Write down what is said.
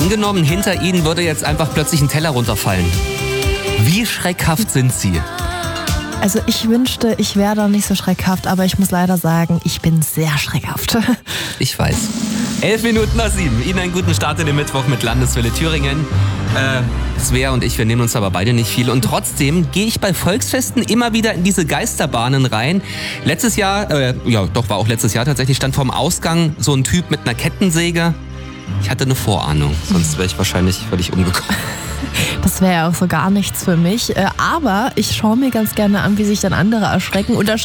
Angenommen, hinter Ihnen würde jetzt einfach plötzlich ein Teller runterfallen. Wie schreckhaft sind Sie? Also ich wünschte, ich wäre da nicht so schreckhaft, aber ich muss leider sagen, ich bin sehr schreckhaft. Ich weiß. 7:11. Ihnen einen guten Start in den Mittwoch mit Landeswelle Thüringen. Svea und ich, wir nehmen uns aber beide nicht viel. Und trotzdem gehe ich bei Volksfesten immer wieder in diese Geisterbahnen rein. Letztes Jahr, war auch letztes Jahr tatsächlich, stand vorm Ausgang so ein Typ mit einer Kettensäge. Ich hatte eine Vorahnung, sonst wäre ich wahrscheinlich völlig umgekommen. Das wäre ja auch so gar nichts für mich. Aber ich schaue mir ganz gerne an, wie sich dann andere erschrecken. Und da